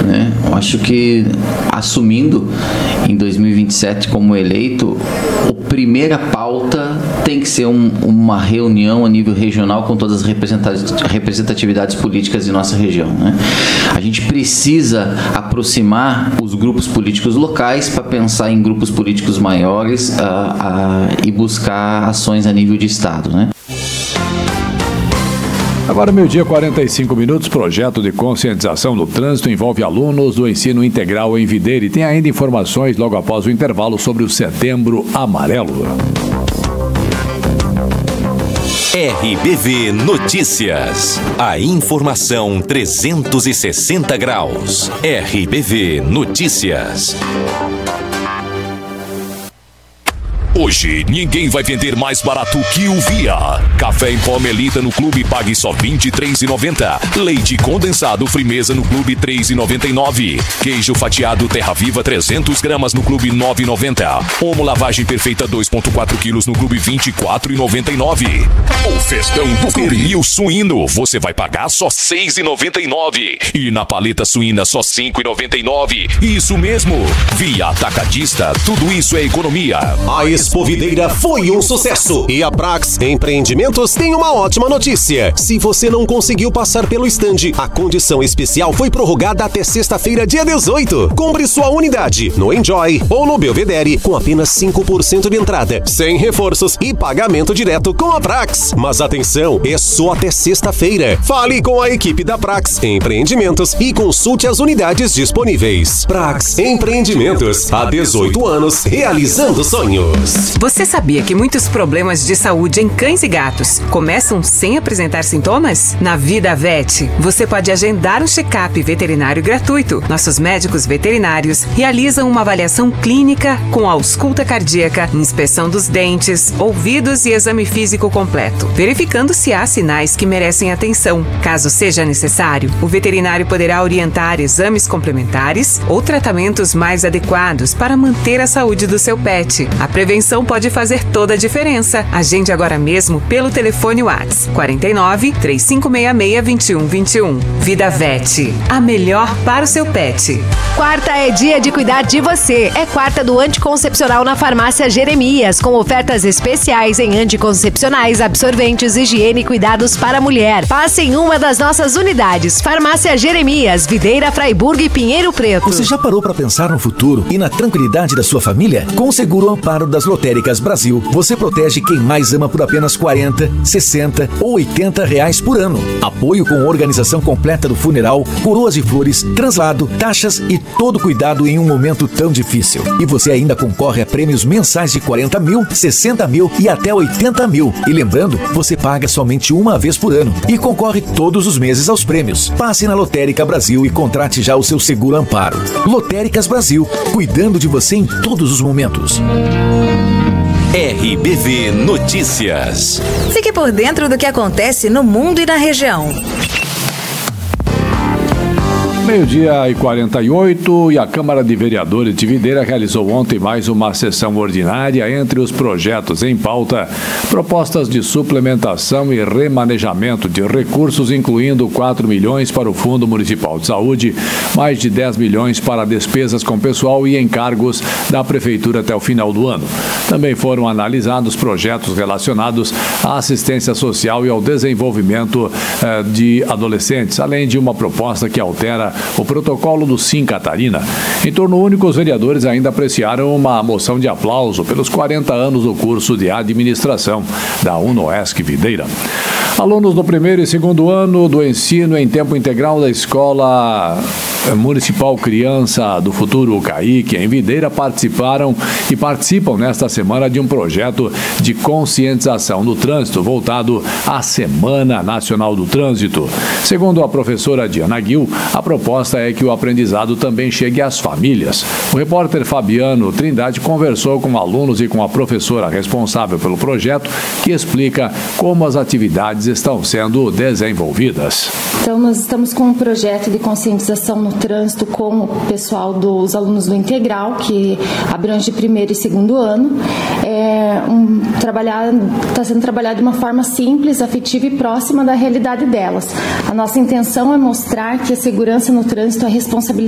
né? Eu acho que assumindo em 2027 como eleito, a primeira pauta tem que ser uma reunião a nível regional com todas as representatividades políticas de nossa região, né? A gente precisa aproximar os grupos políticos locais para pensar em grupos políticos maiores e buscar ações a nível de Estado, né? Agora, 12h45, projeto de conscientização no trânsito envolve alunos do ensino integral em Videira e tem ainda informações logo após o intervalo sobre o Setembro Amarelo. RBV Notícias. A informação 360 graus. RBV Notícias. Hoje, ninguém vai vender mais barato que o Via. Café em pó Melita no clube pague só R$ 23,90. Leite condensado Frimeza no clube R$ 3,99. Queijo fatiado Terra Viva 300 gramas no clube R$ 9,90. Omo lavagem perfeita 2,4 quilos no clube R$ 24,99. O festão do pernil suíno você vai pagar só R$ 6,99. E na paleta suína só R$ 5,99. Isso mesmo. Via Atacadista, tudo isso é economia. A Expo Videira foi um sucesso e a Prax Empreendimentos tem uma ótima notícia. Se você não conseguiu passar pelo estande, a condição especial foi prorrogada até sexta-feira, dia 18. Compre sua unidade no Enjoy ou no Belvedere com apenas 5% de entrada, sem reforços e pagamento direto com a Prax. Mas atenção, é só até sexta-feira. Fale com a equipe da Prax Empreendimentos e consulte as unidades disponíveis. Prax Empreendimentos, há 18 anos, realizando sonhos. Você sabia que muitos problemas de saúde em cães e gatos começam sem apresentar sintomas? Na Vida Vet, você pode agendar um check-up veterinário gratuito. Nossos médicos veterinários realizam uma avaliação clínica com ausculta cardíaca, inspeção dos dentes, ouvidos e exame físico completo, verificando se há sinais que merecem atenção. Caso seja necessário, o veterinário poderá orientar exames complementares ou tratamentos mais adequados para manter a saúde do seu pet. A prevenção pode fazer toda a diferença. Agende agora mesmo pelo telefone WhatsApp 49 3566 2121. Vida Vet, a melhor para o seu pet. Quarta é dia de cuidar de você. É quarta do anticoncepcional na Farmácia Jeremias, com ofertas especiais em anticoncepcionais, absorventes, higiene e cuidados para a mulher. Passe em uma das nossas unidades. Farmácia Jeremias, Videira, Fraiburgo e Pinheiro Preto. Você já parou para pensar no futuro e na tranquilidade da sua família? Com o Seguro Amparo das Lotéricas Brasil, você protege quem mais ama por apenas R$40, R$60 ou R$80 por ano. Apoio com organização completa do funeral, coroas de flores, translado, taxas e todo cuidado em um momento tão difícil. E você ainda concorre a prêmios mensais de 40 mil, 60 mil e até 80 mil. E lembrando, você paga somente uma vez por ano e concorre todos os meses aos prêmios. Passe na Lotérica Brasil e contrate já o seu Seguro Amparo. Lotéricas Brasil, cuidando de você em todos os momentos. RBV Notícias. Fique por dentro do que acontece no mundo e na região. 12h48 e a Câmara de Vereadores de Videira realizou ontem mais uma sessão ordinária. Entre os projetos em pauta, propostas de suplementação e remanejamento de recursos, incluindo 4 milhões para o Fundo Municipal de Saúde, mais de 10 milhões para despesas com pessoal e encargos da Prefeitura até o final do ano. Também foram analisados projetos relacionados à assistência social e ao desenvolvimento de adolescentes, além de uma proposta que altera o protocolo do Sim Catarina. Em turno único, os vereadores ainda apreciaram uma moção de aplauso pelos 40 anos do curso de administração da UNOESC Videira. Alunos do primeiro e segundo ano do ensino em tempo integral da Escola Municipal Criança do Futuro, o CAIC, em Videira, participam nesta semana de um projeto de conscientização do trânsito voltado à Semana Nacional do Trânsito. Segundo a professora Diana Gil, a proposta é que o aprendizado também chegue às famílias. O repórter Fabiano Trindade conversou com alunos e com a professora responsável pelo projeto, que explica como as atividades estão sendo desenvolvidas. Então, nós estamos com um projeto de conscientização no trânsito com o pessoal dos alunos do Integral, que abrange primeiro e segundo ano. Está sendo trabalhado de uma forma simples, afetiva e próxima da realidade delas. A nossa intenção é mostrar que a segurança no trânsito é responsabilidade